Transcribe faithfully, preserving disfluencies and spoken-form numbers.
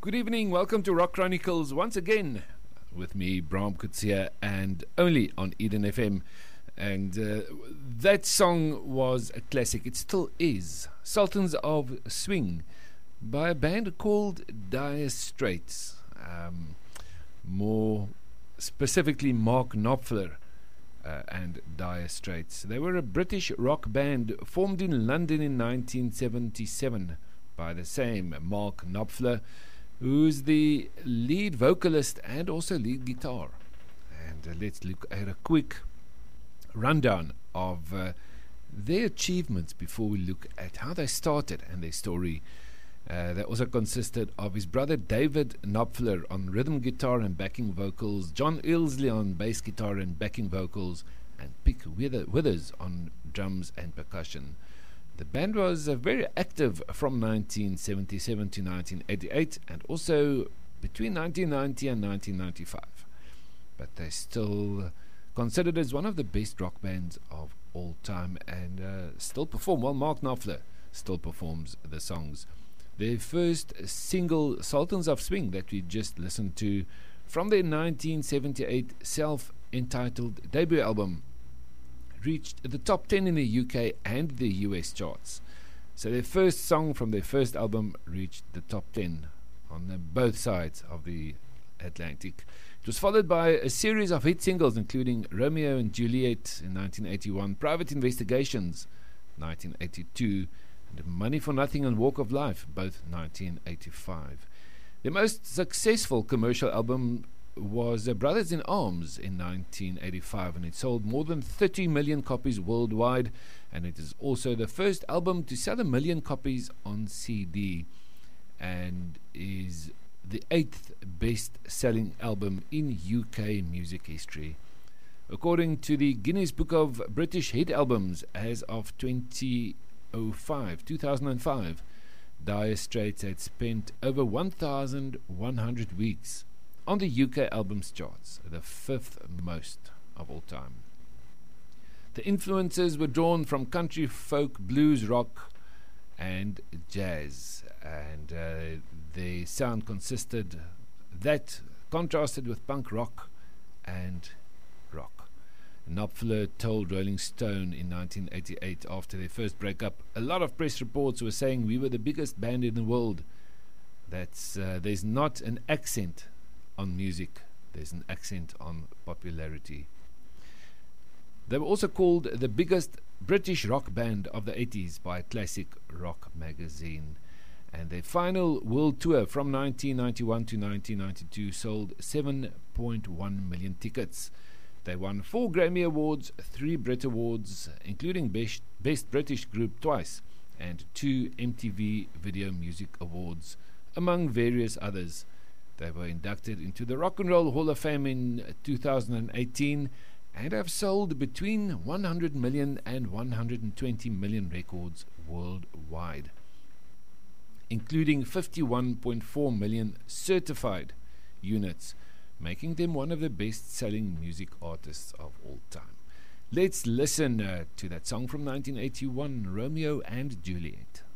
Good evening, welcome to Rock Chronicles once again with me, Bram Kutsia, and only on Eden F M. And uh, that song was a classic, it still is. Sultans of Swing by a band called Dire Straits. Um, more specifically, Mark Knopfler uh, and Dire Straits. They were a British rock band formed in London in nineteen seventy-seven by the same Mark Knopfler, who's the lead vocalist and also lead guitar. And uh, let's look at a quick rundown of uh, their achievements before we look at how they started and their story. Uh, they also consisted of his brother David Knopfler on rhythm guitar and backing vocals, John Ilsley on bass guitar and backing vocals, and Pick Withers on drums and percussion. The band was uh, very active from nineteen seventy-seven to nineteen eighty-eight, and also between nineteen ninety and nineteen ninety-five. But they're still considered as one of the best rock bands of all time, and uh, still perform. Well, Mark Knopfler still performs the songs. Their first single, Sultans of Swing, that we just listened to, from their nineteen seventy-eight self-entitled debut album, reached the top ten in the U K and the U S charts. So their first song from their first album reached the top ten on the both sides of the Atlantic. It was followed by a series of hit singles, including Romeo and Juliet in nineteen eighty-one, Private Investigations nineteen eighty-two, and Money for Nothing and Walk of Life, both nineteen eighty-five. Their most successful commercial album was uh, Brothers in Arms in nineteen eighty-five, and it sold more than thirty million copies worldwide, and it is also the first album to sell a million copies on C D, and is the eighth best selling album in U K music history. According to the Guinness Book of British Hit Albums, as of twenty oh five, two thousand five, Dire Straits had spent over one thousand one hundred weeks on the U K albums charts, the fifth most of all time. The influences were drawn from country, folk, blues, rock, and jazz, and uh, the sound consisted that contrasted with punk rock and rock. Knopfler told Rolling Stone in nineteen eighty-eight, after their first breakup, a lot of press reports were saying we were the biggest band in the world. That's uh, there's not an accent on music, there's an accent on popularity. They were also called the biggest British rock band of the eighties by Classic Rock magazine, and their final world tour from nineteen ninety-one to nineteen ninety-two sold seven point one million tickets. They won four Grammy Awards, three Brit Awards, including Best, Best British Group twice, and two M T V Video Music Awards, among various others. They were inducted into the Rock and Roll Hall of Fame in two thousand eighteen and have sold between one hundred million and one hundred twenty million records worldwide, including fifty-one point four million certified units, making them one of the best-selling music artists of all time. Let's listen uh, to that song from nineteen eighty-one, Romeo and Juliet.